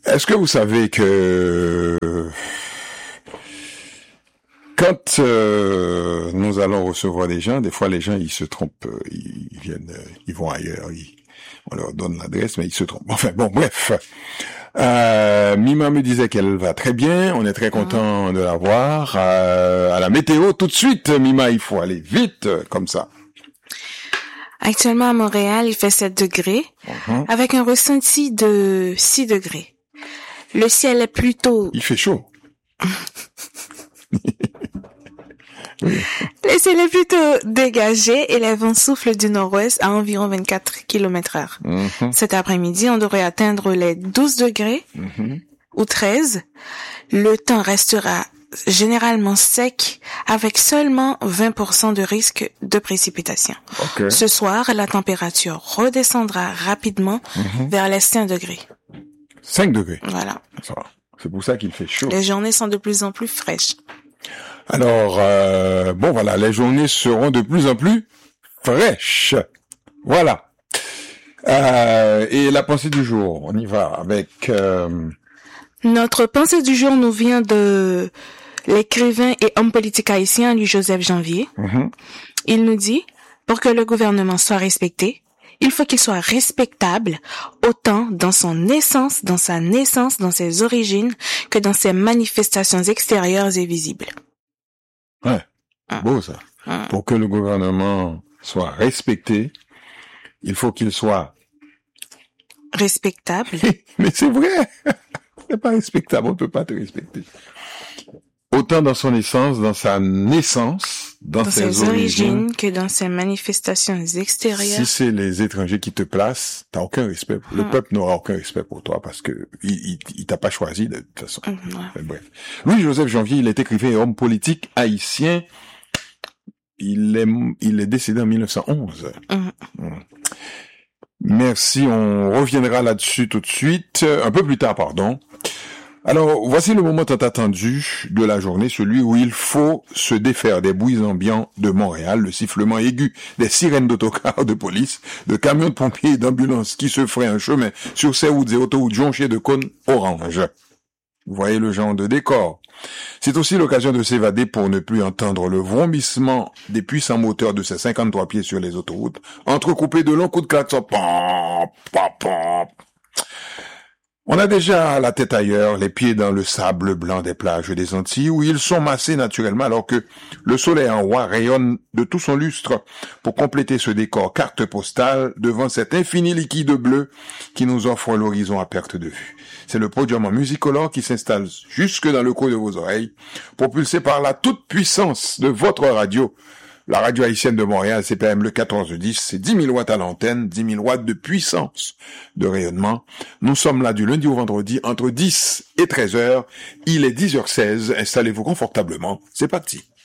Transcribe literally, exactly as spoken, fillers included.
Est-ce que vous savez que quand euh, nous allons recevoir des gens, des fois les gens ils se trompent, ils, ils viennent, ils vont ailleurs, ils, on leur donne l'adresse, mais ils se trompent. Enfin bon, bref. Euh, Mima me disait qu'elle va très bien, on est très content mmh. de la voir. Euh, à la météo, tout de suite, Mima, il faut aller vite, comme ça. Actuellement à Montréal, il fait sept degrés, mmh. avec un ressenti de six degrés. Le ciel est plutôt... Il fait chaud. Oui. Le ciel est plutôt dégagé et les vents soufflent du nord-ouest à environ vingt-quatre kilomètres heure. Mm-hmm. Cet après-midi, on devrait atteindre les douze degrés mm-hmm. ou treize. Le temps restera généralement sec avec seulement vingt pour cent de risque de précipitation. Okay. Ce soir, la température redescendra rapidement mm-hmm. vers les cinq degrés. cinq degrés. Voilà. Ça va. C'est pour ça qu'il fait chaud. Les journées sont de plus en plus fraîches. Alors, euh, bon voilà, les journées seront de plus en plus fraîches. Voilà. Euh, et la pensée du jour, on y va avec... Euh... Notre pensée du jour nous vient de l'écrivain et homme politique haïtien Louis-Joseph Janvier. Mm-hmm. Il nous dit, pour que le gouvernement soit respecté, il faut qu'il soit respectable autant dans son essence, dans sa naissance, dans ses origines, que dans ses manifestations extérieures et visibles. Ouais, c'est beau ça. Mmh. Pour que le gouvernement soit respecté, il faut qu'il soit... respectable. Mais c'est vrai. C'est pas respectable, on ne peut pas te respecter. Autant dans son essence, dans sa naissance, dans, dans ses, ses origines, origines, que dans ses manifestations extérieures. Si c'est les étrangers qui te placent, t'as aucun respect. Le mmh. peuple n'aura aucun respect pour toi parce que il, il, il t'a pas choisi de toute façon. Mmh. Enfin, bref. Louis-Joseph Janvier, il est écrivain et homme politique haïtien. Il est, il est décédé en mille neuf cent onze. Mmh. Mmh. Merci, on reviendra là-dessus tout de suite, un peu plus tard, pardon. Alors, voici le moment tant attendu de la journée, celui où il faut se défaire des bruits ambiants de Montréal, le sifflement aigu des sirènes d'autocars de police, de camions de pompiers et d'ambulances qui se feraient un chemin sur ces routes et autoroutes jonchées de cônes orange. Vous voyez le genre de décor. C'est aussi l'occasion de s'évader pour ne plus entendre le vrombissement des puissants moteurs de ces cinquante-trois pieds sur les autoroutes, entrecoupés de longs coups de klaxon. On a déjà la tête ailleurs, les pieds dans le sable blanc des plages des Antilles, où ils sont massés naturellement alors que le soleil en roi rayonne de tout son lustre pour compléter ce décor carte postale devant cet infini liquide bleu qui nous offre l'horizon à perte de vue. C'est le podium en musicolore qui s'installe jusque dans le creux de vos oreilles, propulsé par la toute puissance de votre radio. La radio haïtienne de Montréal, C P M le quatorze dix, c'est dix mille watts à l'antenne, dix mille watts de puissance de rayonnement. Nous sommes là du lundi au vendredi entre dix et treize heures. Il est dix heures seize. Installez-vous confortablement. C'est parti.